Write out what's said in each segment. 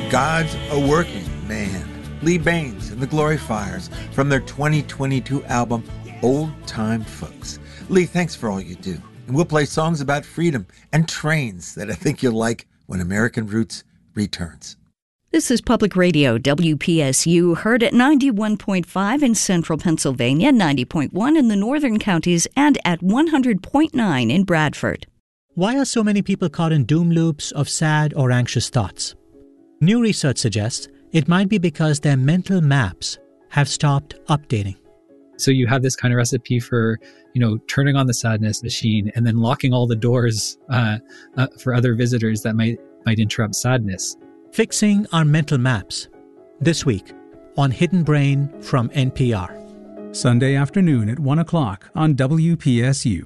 God's a Working Man. Lee Baines and the Gloryfires from their 2022 album, Old Time Folks. Lee, thanks for all you do. And we'll play songs about freedom and trains that I think you'll like when American Roots returns. This is Public Radio, WPSU, heard at 91.5 in central Pennsylvania, 90.1 in the northern counties, and at 100.9 in Bradford. Why are so many people caught in doom loops of sad or anxious thoughts? New research suggests it might be because their mental maps have stopped updating. So you have this kind of recipe for, turning on the sadness machine and then locking all the doors for other visitors that might interrupt sadness. Fixing our mental maps. This week on Hidden Brain from NPR. Sunday afternoon at 1 o'clock on WPSU.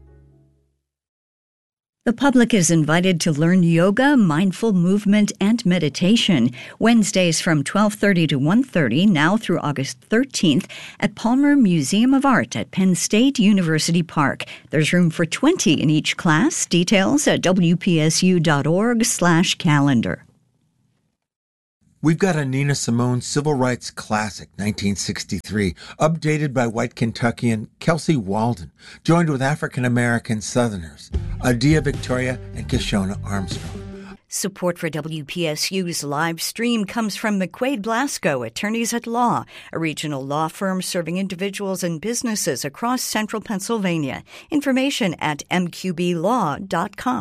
The public is invited to learn yoga, mindful movement, and meditation Wednesdays from 12:30 to 1:30, now through August 13th, at Palmer Museum of Art at Penn State University Park. There's room for 20 in each class. Details at wpsu.org/calendar. We've got a Nina Simone Civil Rights Classic, 1963, updated by white Kentuckian Kelsey Walden, joined with African-American Southerners, Adia Victoria and Kishona Armstrong. Support for WPSU's live stream comes from McQuaid Blasco, Attorneys at Law, a regional law firm serving individuals and businesses across central Pennsylvania. Information at mqblaw.com.